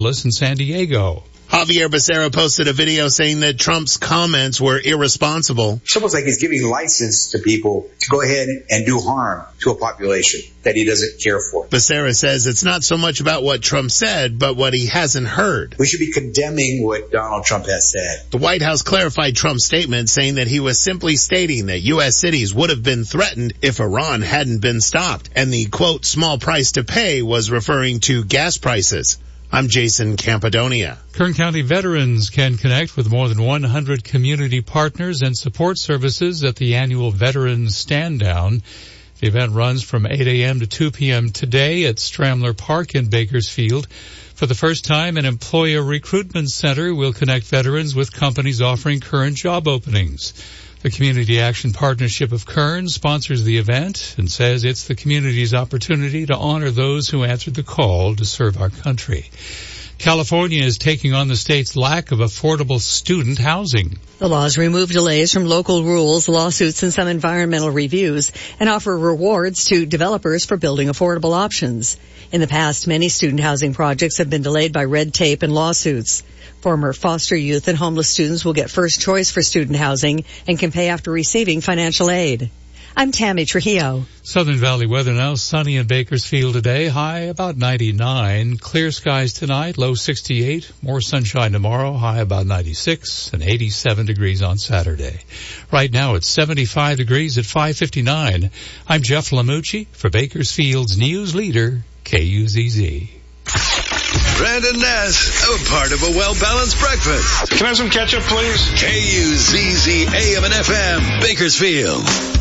Angeles and San Diego. Javier Becerra posted a video saying that Trump's comments were irresponsible. It's almost like he's giving license to people to go ahead and do harm to a population that he doesn't care for. Becerra says it's not so much about what Trump said, but what he hasn't heard. We should be condemning what Donald Trump has said. The White House clarified Trump's statement, saying that he was simply stating that U.S. cities would have been threatened if Iran hadn't been stopped. And the, quote, small price to pay was referring to gas prices. I'm Jason Campadonia. Kern County veterans can connect with more than 100 community partners and support services at the annual Veterans Stand Down. The event runs from 8 a.m. to 2 p.m. today at Stramler Park in Bakersfield. For the first time, an employer recruitment center will connect veterans with companies offering current job openings. The Community Action Partnership of Kern sponsors the event and says it's the community's opportunity to honor those who answered the call to serve our country. California is taking on the state's lack of affordable student housing. The laws remove delays from local rules, lawsuits, and some environmental reviews, and offer rewards to developers for building affordable options. In the past, many student housing projects have been delayed by red tape and lawsuits. Former foster youth and homeless students will get first choice for student housing and can pay after receiving financial aid. I'm Tammy Trujillo. Southern Valley weather now, sunny in Bakersfield today, high about 99. Clear skies tonight, low 68. More sunshine tomorrow, high about 96 and 87 degrees on Saturday. Right now it's 75 degrees at 5:59. I'm Jeff Lamucci for Bakersfield's news leader, KUZZ. Brandon Ness, a part of a well-balanced breakfast. Can I have some ketchup, please? KUZZ AM and FM, Bakersfield.